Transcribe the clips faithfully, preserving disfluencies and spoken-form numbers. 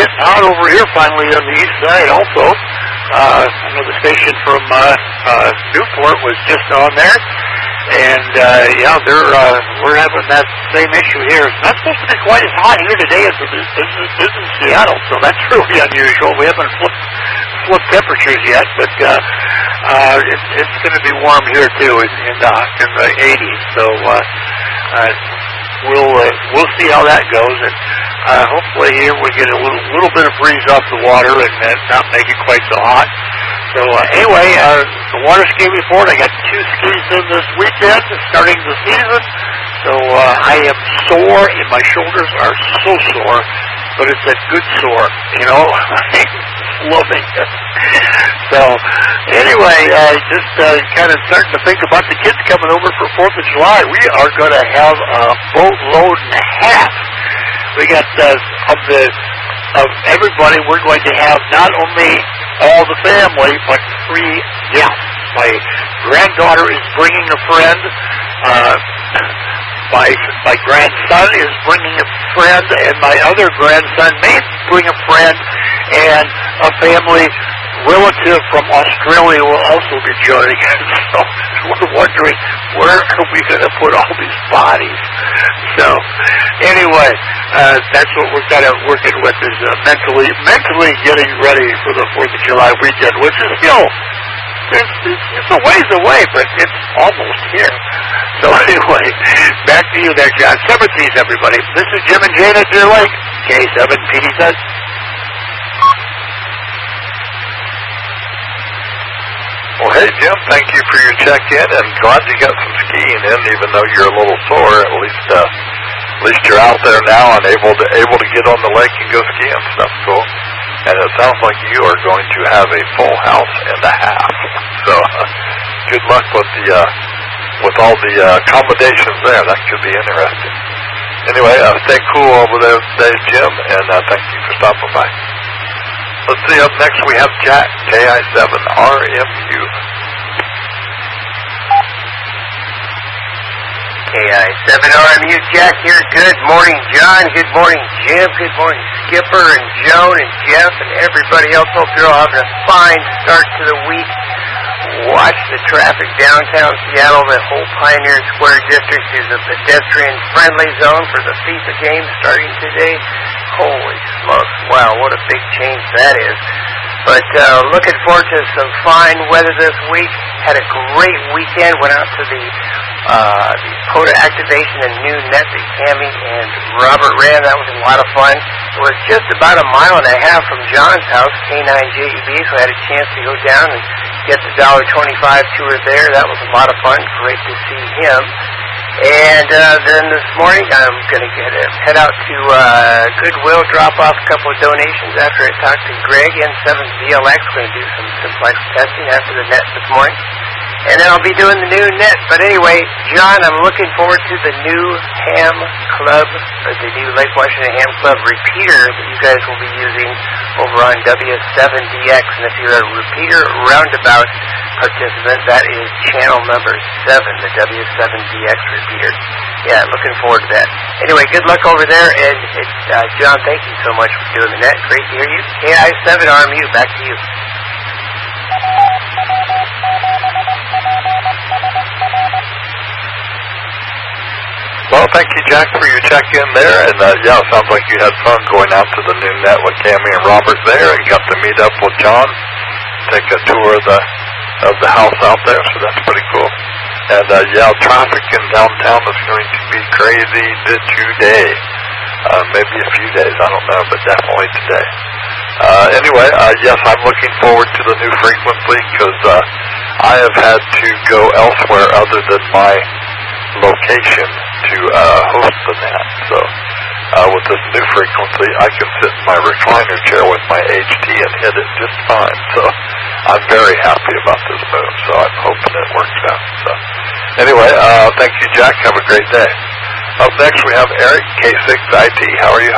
getting hot over here finally on the east side also. Uh, I know the station from uh, uh, Newport was just on there. And, uh, yeah, they're, uh, we're having that same issue here. It's not supposed to be quite as hot here today as it is, as it is in Seattle, so that's really unusual. We haven't flipped, flipped temperatures yet, but, uh, uh, it, it's going to be warm here, too, in, in, the, in the eighties. So, uh, uh, we'll, uh, we'll see how that goes. And, uh, hopefully here we get a little, little bit of breeze off the water and uh, not make it quite so hot. So uh, anyway, uh, the water ski report, I got two skis in this weekend, starting the season. So uh, I am sore, and my shoulders are so sore, but it's a good sore, you know. I'm loving it. So anyway, uh, just uh, kind of starting to think about the kids coming over for fourth of July. We are going to have a boatload and a half. We got uh, of the of everybody. We're going to have not only all the family, but three guests. My granddaughter is bringing a friend. Uh, my my grandson is bringing a friend, and my other grandson may bring a friend, and a family relative from Australia will also be joining us. So we're wondering, where are we going to put all these bodies? So anyway, uh, that's what we're kind of working with, is uh, mentally mentally getting ready for the fourth of July weekend, which is still, it's, it's a ways away, but it's almost here. So anyway, back to you there, John. seven C's, everybody. This is Jim and Jane at Deer Lake. K seven P D says. Well, hey, Jim, thank you for your check-in, and glad you got some skiing in, even though you're a little sore. At least uh, at least you're out there now and able to able to get on the lake and go skiing. So that's cool. And it sounds like you are going to have a full house and a half. So uh, good luck with the uh, with all the uh, accommodations there. That could be interesting. Anyway, uh, stay cool over there today, Jim, and uh, thank you for stopping by. Let's see, up next we have Jack, K I seven R M U. K I seven R M U, Jack here. Good morning, John. Good morning, Jim. Good morning, Skipper and Joan and Jeff and everybody else. Hope you're all having a fine start to the week. Watch the traffic downtown Seattle. The whole Pioneer Square District is a pedestrian-friendly zone for the FIFA game starting today. Holy smokes, wow, what a big change that is. But uh, looking forward to some fine weather this week. Had a great weekend. Went out to the, uh, the POTA activation and new net that Cammie and Robert ran. That was a lot of fun. It was just about a mile and a half from John's house, K nine J E B, so I had a chance to go down and get the one dollar twenty-five tour there. That was a lot of fun. Great to see him. And uh, then this morning, I'm going to get a, head out to uh, Goodwill, drop off a couple of donations after I talked to Greg in seventh V L X. Going to do some simplex testing after the net this morning. And then I'll be doing the new net. But anyway, John, I'm looking forward to the new Ham Club, or the new Lake Washington Ham Club repeater that you guys will be using over on W seven D X. And if you're a repeater roundabout participant, that is channel number seven, the W seven D X repeater. Yeah, looking forward to that. Anyway, good luck over there. And uh, John, thank you so much for doing the net. Great to hear you. K I seven R M U, back to you. Well, thank you, Jack, for your check-in there. And, uh, yeah, it sounds like you had fun going out to the new net with Cammie and Robert there and got to meet up with John, take a tour of the of the house out there, so that's pretty cool. And, uh, yeah, traffic in downtown is going to be crazy today. Uh, maybe a few days, I don't know, but definitely today. Uh, anyway, uh, yes, I'm looking forward to the new frequency because uh, I have had to go elsewhere other than my location to uh, host the net. So uh, with this new frequency, I can sit in my recliner chair with my H T and hit it just fine. So I'm very happy about this move. So I'm hoping it works out. So anyway, uh, thank you, Jack. Have a great day. Up next, we have Eric, K six I T. How are you?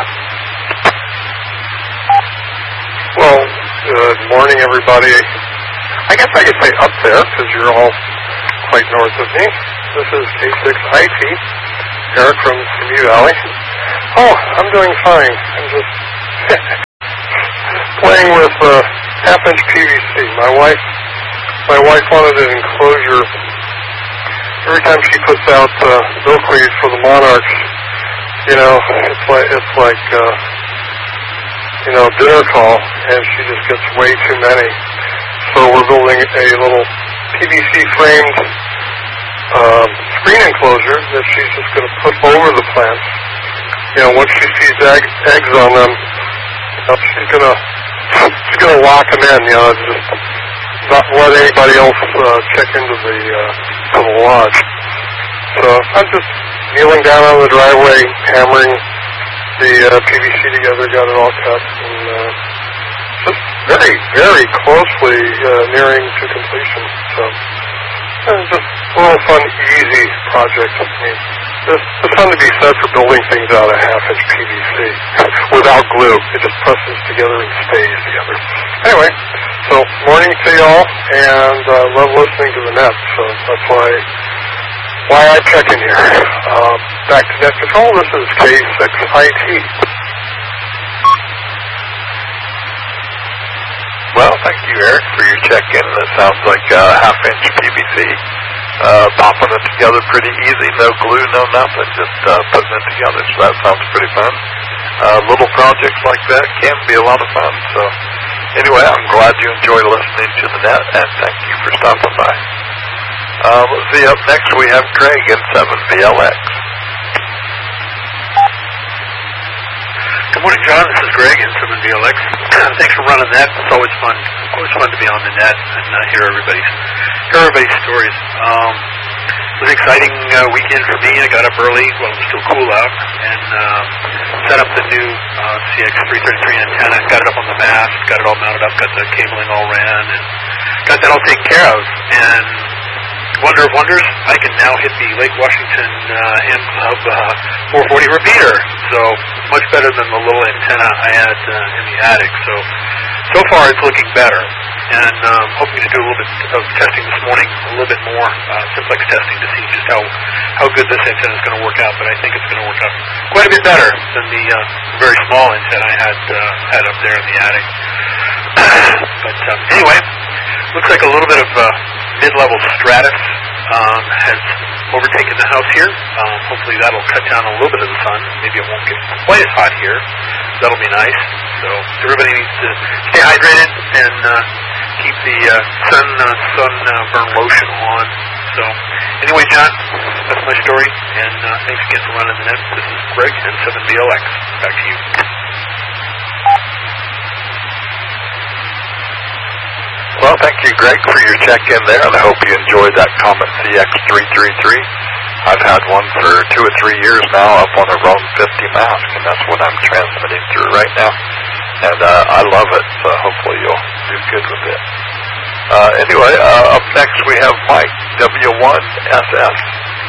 Well, good morning, everybody. I guess I could say up there because you're all quite north of me. This is K six I T, Eric from Simi Valley. Oh, I'm doing fine. I'm just playing with uh, half-inch P V C. My wife, my wife wanted an enclosure. Every time she puts out uh, milkweed for the monarchs, you know, it's like it's like uh, you know dinner call, and she just gets way too many. So we're building a little P V C framed um, screen enclosure that she's just going to put over the plants. You know, once she sees egg, eggs on them, you know, she's gonna she's gonna lock them in. You know, just not let anybody else uh, check into the uh, to the lodge. So I'm just kneeling down on the driveway, hammering the uh, P V C together, got it all cut, and uh, just very, very closely uh, nearing to completion. So uh, just a little fun, easy project. I mean, there's, there's something to be said for building things out of half-inch P V C without glue. It just presses together and stays together. Anyway, so morning to y'all, and uh, love listening to the net. So that's why why I check in here. Uh, back to net control. This is K six I T. Well, thank you, Eric, for your check-in. It sounds like uh, half-inch P V C. Uh, popping it together pretty easy. No glue, no nothing. Just uh, putting it together. So that sounds pretty fun. Uh, little projects like that can be a lot of fun. So anyway, I'm glad you enjoy listening to the net, and thank you for stopping by. Uh, let's see, up next we have Craig in seven V L X. Good morning, John. This is Greg in seven V L X. Thanks for running that. It's always fun. Always fun to be on the net and uh, hear everybody's hear everybody's stories. Um, it was an exciting uh, weekend for me. I got up early while it was still cool out and uh, set up the new uh, C X three thirty-three antenna. Got it up on the mast. Got it all mounted up. Got the cabling all ran and got that all taken care of. And wonder of wonders, I can now hit the Lake Washington uh, M Club uh, four forty repeater. So much better than the little antenna I had uh, in the attic. So so far it's looking better. And um, hoping to do a little bit of testing this morning, a little bit more uh, simplex testing to see just how, how good this antenna is going to work out. But I think it's going to work out quite a bit better than the uh, very small antenna I had uh, had up there in the attic. But um, anyway, looks like a little bit of uh, mid-level stratus um, has overtaken the house here. Um, hopefully that'll cut down a little bit of the sun. Maybe it won't get quite as hot here. That'll be nice. So everybody needs to stay hydrated and uh, keep the uh, sun uh, sun uh, burn lotion on. So anyway, John, that's my story. And uh, thanks again for running the net. This is Greg and seven V L X. Back to you. Well, thank you, Greg, for your check-in there, and I hope you enjoyed that Comet C X three thirty-three. I've had one for two or three years now up on a Roam fifty mask, and that's what I'm transmitting through right now. And uh, I love it, so hopefully you'll do good with it. Uh, anyway, uh, up next we have Mike, W one S S.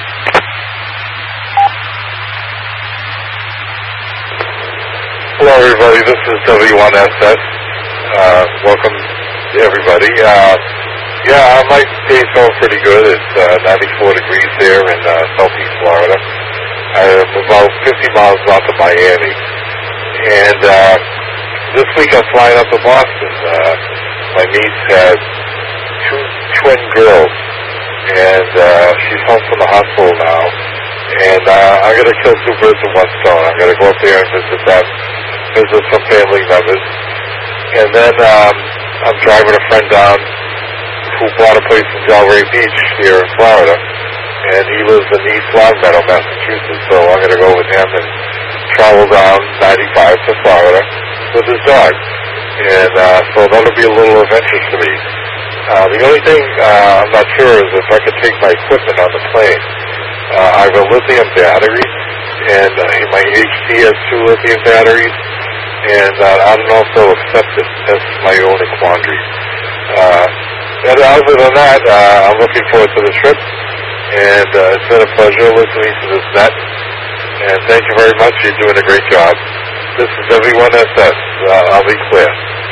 Hello, everybody. This is W one S S. Uh, welcome to everybody. Uh, yeah, my day's going pretty good. It's uh, ninety-four degrees here in uh, southeast Florida. I'm about fifty miles north of Miami. And uh, this week I'm flying up to Boston. Uh, my niece has two twin girls, and uh, she's home from the hospital now. And uh, I'm going to kill two birds with one stone. I'm going to go up there and visit them, visit some family members. And then um, I'm driving a friend down who bought a place in Delray Beach here in Florida. And he lives in East Longmeadow, Massachusetts. So I'm going to go with him and travel down ninety-five to Florida with his dog. And uh, so that'll be a little adventure for me. Uh, the only thing uh, I'm not sure is if I could take my equipment on the plane. Uh, I have a lithium battery, and uh, my H D has two lithium batteries, and uh, I don't know if they'll accept it. That's my only quandary. Uh, and other than that, uh, I'm looking forward to the trip, and uh, it's been a pleasure listening to this net, and thank you very much. You're doing a great job. This is W one S S. Uh, I'll be clear.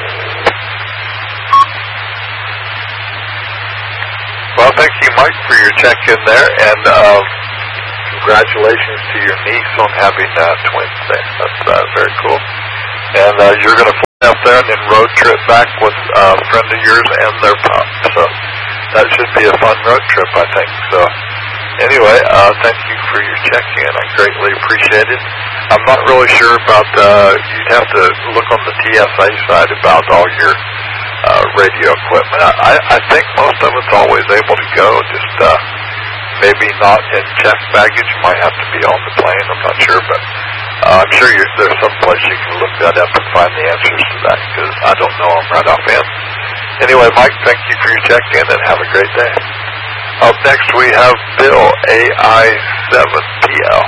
Well, thank you, Mike, for your check-in there, and uh, congratulations to your niece on having uh, twins there. That's uh, very cool. And uh, you're going to fly up there and then road trip back with uh, a friend of yours and their pup. So that should be a fun road trip, I think. So anyway, uh, thank you for your check-in. I greatly appreciate it. I'm not really sure about, uh, you'd have to look on the T S A side about all your uh, radio equipment. I, I, I think most of it's always able to go, just uh, maybe not in checked baggage. You might have to be on the plane. I'm not sure, but uh, I'm sure you, there's some place you can look that up and find the answers to that, because I don't know them right offhand. Anyway, Mike, thank you for your check-in, and have a great day. Up next, we have Bill, A I seven P L.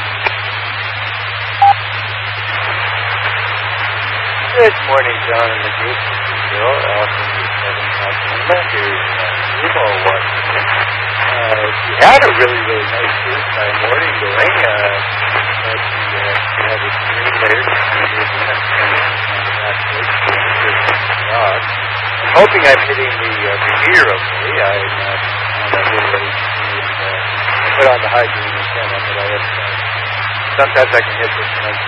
Good morning, John and the group. This is Bill, out from the seven Oklahoma. Here's uh, Remo, Washington. Uh, we had a really, really nice Tuesday morning going. Uh, but we, uh, we had a three layers of movement on the last week. I'm hoping I'm hitting the uh, repeater okay. I'm uh, on a little late and uh, put on the high gain antenna, but I have, uh, sometimes I can hit this one.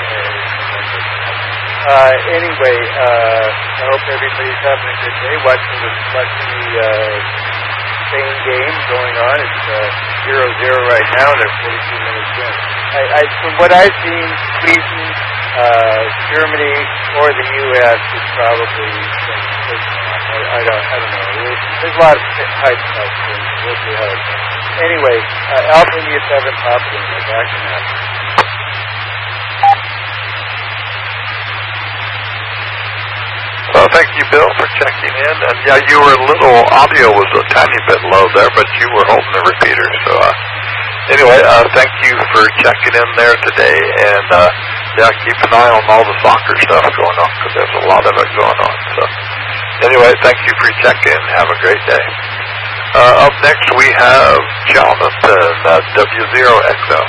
Uh, anyway, uh, I hope everybody's having a good day. Watching the, watching the uh, Spain game going on. It's uh, zero zero right now. They're forty-two minutes in. I, I, from what I've seen, Sweden, uh, Germany, or the U S is probably I, I don't I don't know. There's, there's a lot of hype about things. We'll see how it goes. Anyway, uh, Alpha India seven Papa India. Back to that. Uh, thank you, Bill, for checking in. And yeah, you were a little, audio was a tiny bit low there, but you were holding the repeater. So uh, anyway, uh, thank you for checking in there today. And uh, yeah, keep an eye on all the soccer stuff going on, because there's a lot of it going on. So anyway, thank you for your check-in. Have a great day. Uh, up next, we have Jonathan, uh, W zero X L.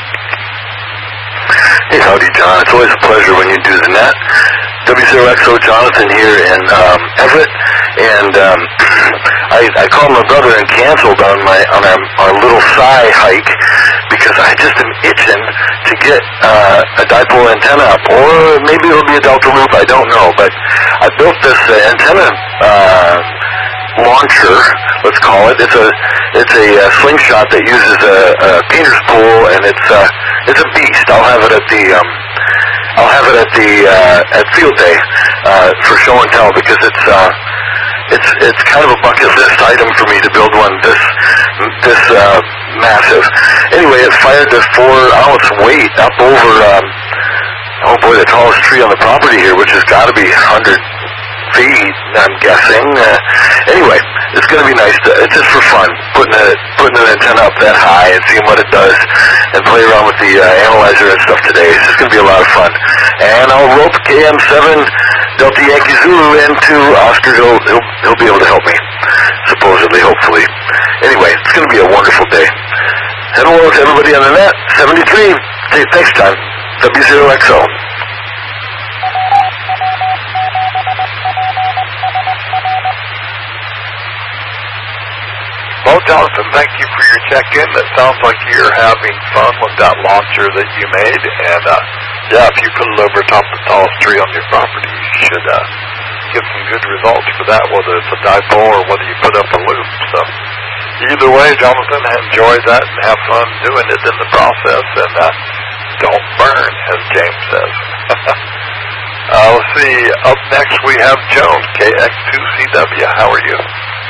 Hey, howdy, John. It's always a pleasure when you do the net. W zero X O Jonathan here in um, Everett, and um, I, I called my brother and canceled on my on our, our little Psy hike because I just am itching to get uh, a dipole antenna up, or maybe it'll be a Delta Loop. I don't know, but I built this uh, antenna uh, launcher. Let's call it. It's a it's a uh, slingshot that uses a, a painter's pole, and it's uh, it's a beast. I'll have it at the. Um, I'll have it at the uh, at field day uh, for show and tell, because it's uh, it's it's kind of a bucket list item for me to build one this this uh, massive. Anyway, it fired this four ounce weight up over um, oh boy, the tallest tree on the property here, which has got to be one hundred feet, I'm guessing. Uh, anyway, it's going to be nice. To, it's just for fun, putting a putting an antenna up that high and seeing what it does, and play around with the uh, analyzer and stuff today. It's just going to be a lot of fun. And I'll rope K M seven Delta Yankee Zulu into Oscar. He'll, he'll, he'll be able to help me, supposedly, hopefully. Anyway, it's going to be a wonderful day. And hello to everybody on the net. seventy-three. Hey, thanks, John. W zero X O. Well, Jonathan, thank you for your check-in. It sounds like you're having fun with that launcher that you made. And, uh, yeah, if you put it over top the tallest tree on your property, you should uh, get some good results for that, whether it's a dipole or whether you put up a loop. So either way, Jonathan, enjoy that and have fun doing it in the process. And uh, don't burn, as James says. uh, let's see. Up next, we have Joan, K X two C W. How are you?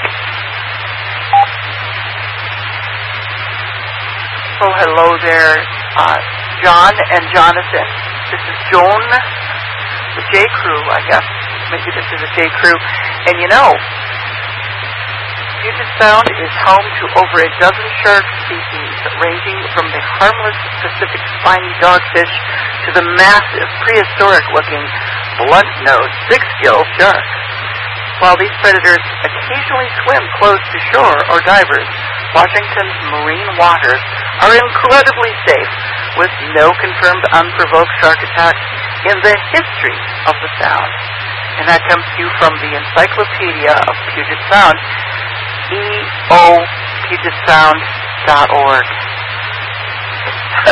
Oh, hello there, uh, John and Jonathan. This is Joan, the J Crew, I guess. Maybe this is a J Crew. And you know, Puget Sound is home to over a dozen shark species, ranging from the harmless Pacific spiny dogfish to the massive, prehistoric-looking, blunt-nosed, six-gill shark. While these predators occasionally swim close to shore or divers, Washington's marine waters are incredibly safe, with no confirmed unprovoked shark attacks in the history of the Sound. And that comes to you from the Encyclopedia of Puget Sound, E O Puget Sound dot org.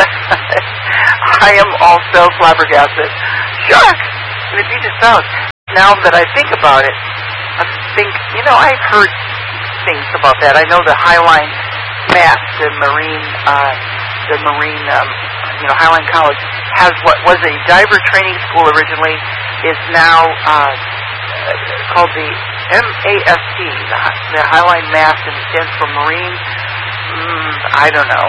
I am also flabbergasted. Sharks in the Puget Sound. now that I think about it, I think, you know, I've heard things about that. I know the Highline Mast, the Marine, uh, the Marine, um, you know, Highline College has what was a diver training school originally, is now uh, called the M A S T, the, the Highline Mast, and it stands for Marine, mm, I don't know,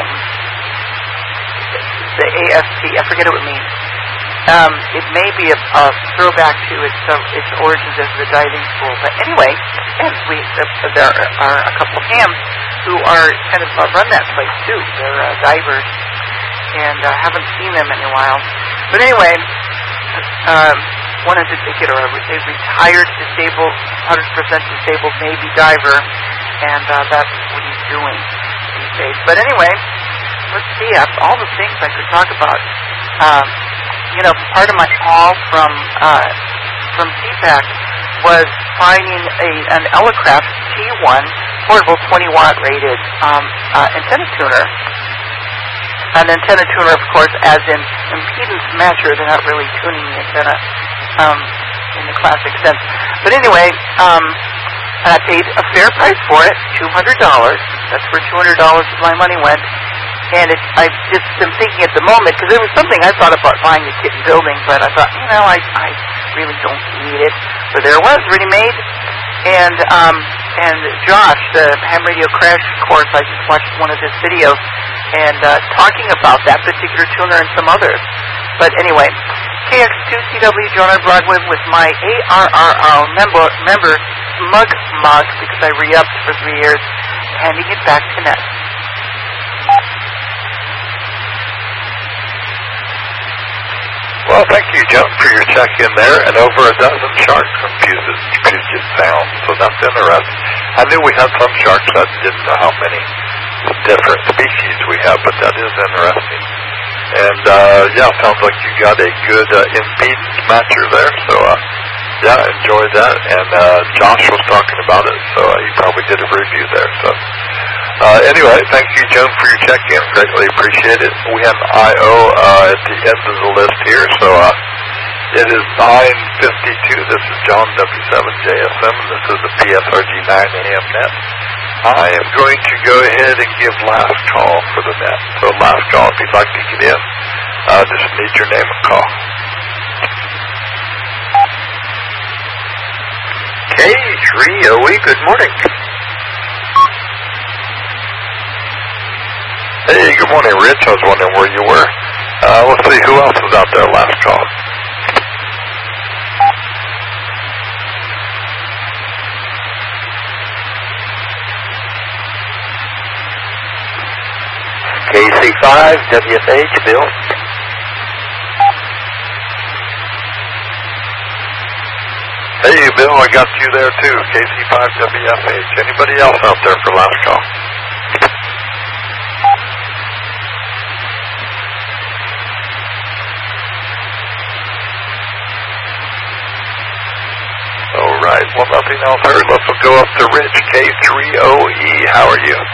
the A S T, I forget what it means. Um, it may be a, a throwback to its uh, its origins as the diving school, but anyway, and we uh, there are a couple of hams who are kind of uh, run that place too. They're uh, divers, and I uh, haven't seen them in a while. But anyway, um, one in particular, a retired disabled, one hundred percent disabled Navy diver, and uh, that's what he's doing these days. But anyway, let's see, uh, all the things I could talk about. Um, You know, part of my call from uh, from C PAC was finding a an Elecraft T one portable twenty watt rated um, uh, antenna tuner. An antenna tuner, of course, as in impedance matcher. They're not really tuning the antenna um, in the classic sense. But anyway, um, I paid a fair price for it, two hundred dollars. That's where two hundred dollars of my money went. And it, I just am thinking at the moment, because there was something I thought about buying a kit and building, but I thought, you know, I, I really don't need it. But there it was, ready made. And um, and Josh, the ham radio crash course, I just watched one of his videos, and uh, talking about that particular tuner and some others. But anyway, K X two C W, John R. Broadway, with my A R R R member, member Smug Mug, because I re-upped for three years, handing it back to Ness. Well, thank you, Joan, for your check-in there, and over a dozen sharks from Puget, Puget Sound, so that's interesting. I knew we had some sharks, I didn't know how many different species we have, but that is interesting. And, uh, yeah, sounds like you got a good uh, impedance matcher there, so, uh, yeah, enjoyed that, and uh, Josh was talking about it, so uh, he probably did a review there, so... Uh, anyway, thank you, Joan, for your check-in. Greatly appreciate it. We have an I O uh, at the end of the list here, so uh, it is nine fifty-two. This is John W seven J S M, and this is the P S R G nine A M net. I am going to go ahead and give last call for the net. So last call, if you'd like to get in, uh, just need your name and call. K three O E, good morning. Hey, good morning, Rich. I was wondering where you were. Uh, let's see, who else was out there last call? K C five, W F H, Bill. Hey, Bill, I got you there too, K C five W F H. Anybody else out there for last call? All right, well, nothing else heard. Let's go up to Rich, K three O E. How are you?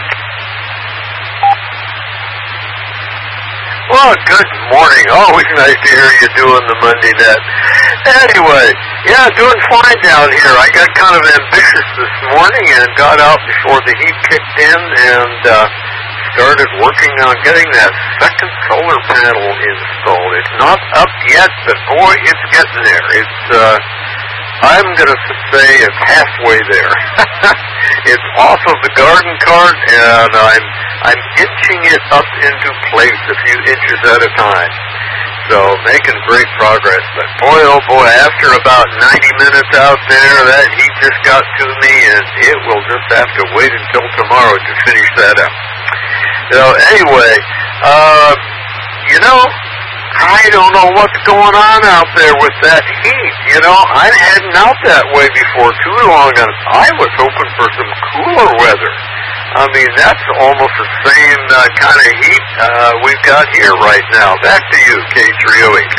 Well, good morning. Always nice to hear you doing the Monday net. Anyway, yeah, doing fine down here. I got kind of ambitious this morning and got out before the heat kicked in and uh, started working on getting that second solar panel installed. It's not up yet, but boy, it's getting there. It's, uh, I'm going to say it's halfway there. It's off of the garden cart, and I'm I'm inching it up into place a few inches at a time. So making great progress. But boy, oh boy, after about ninety minutes out there, that heat just got to me, and it will just have to wait until tomorrow to finish that up. So anyway, uh, you know, I don't know what's going on out there with that heat. You know, I'm heading out that way before too long, and I was hoping for some cooler weather. I mean, that's almost the same uh, kind of heat uh, we've got here right now. Back to you, K three O eight.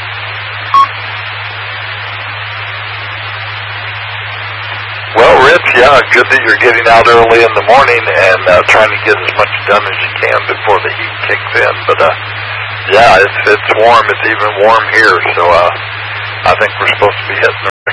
Well, Rich, yeah, good that you're getting out early in the morning and uh, trying to get as much done as you can before the heat kicks in. But, uh, yeah, it's it's warm. It's even warm here, so uh, I think we're supposed to be hitting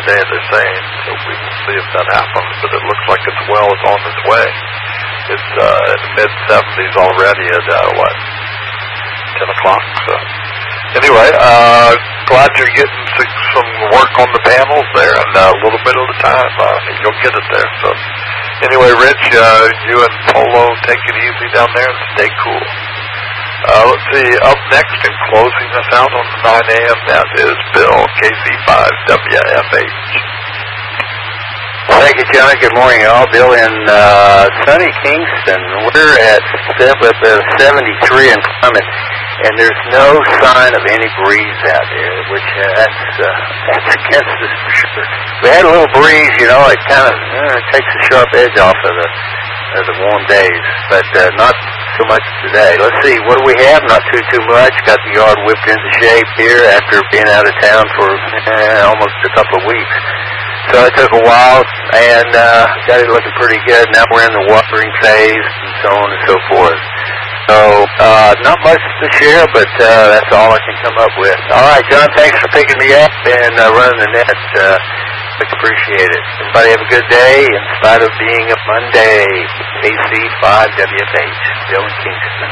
today, they're saying, so we will see if that happens, but it looks like it's well is on its way. It's uh, in the mid seventies already at, uh, what, ten o'clock, so. Anyway, uh, glad you're getting some work on the panels there, and uh, a little bit at a time, uh, you'll get it there, so. Anyway, Rich, uh, you and Polo, take it easy down there and stay cool. Uh, let's see, up next and closing us out on the nine a.m. net is Bill, K C five W F H. Thank you, John. Good morning, all. Bill in uh, sunny Kingston. We're at seventy-three in Clement, and there's no sign of any breeze out there, which uh, that's uh, that's against us for sure. We had a little breeze, you know. It kind of uh, takes the sharp edge off of the of the warm days, but uh, not so much today. Let's see, what do we have? Not too too much. Got the yard whipped into shape here after being out of town for uh, almost a couple of weeks. So it took a while, and uh, got it looking pretty good. Now we're in the watering phase, and so on and so forth. So, uh, not much to share, but uh, that's all I can come up with. All right, John, thanks for picking me up and uh, running the net. Uh, much appreciated. Everybody have a good day, in spite of being a Monday. K C five W F H, Bill in Kingston.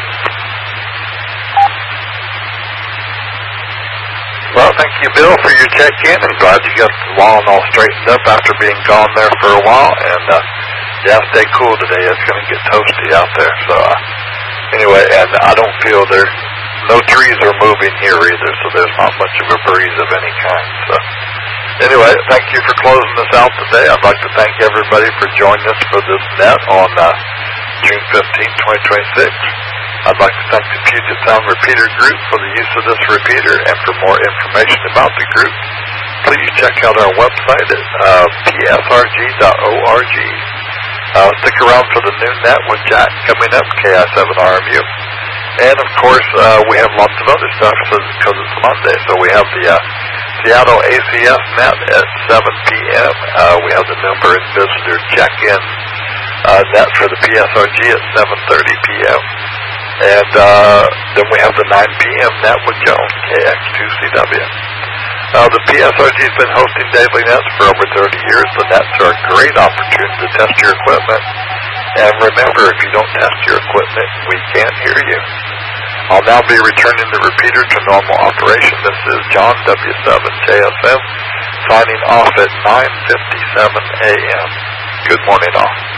Well, thank you, Bill, for your check-in. I'm glad you got the lawn all straightened up after being gone there for a while. And, uh, yeah, stay cool today. It's going to get toasty out there. So, uh, anyway, and I don't feel there, no trees are moving here either, so there's not much of a breeze of any kind. So, anyway, thank you for closing us out today. I'd like to thank everybody for joining us for this net on uh, June fifteenth, twenty twenty-six. I'd like to thank the Puget Sound Repeater Group for the use of this repeater, and for more information about the group, please check out our website at uh, p s r g dot org. Uh, stick around for the new net with Jack coming up, K I seven R M U. And, of course, uh, we have lots of other stuff because it's Monday. So we have the uh, Seattle A C S net at seven p.m. Uh, we have the member and visitor check-in uh, net for the P S R G at seven thirty p.m. And uh, then we have the nine p.m. net with Joan, K X two C W. Uh, the P S R G has been hosting daily nets for over thirty years. The nets are a great opportunity to test your equipment. And remember, if you don't test your equipment, we can't hear you. I'll now be returning the repeater to normal operation. This is John W seven J S M signing off at nine fifty-seven a.m. Good morning, all.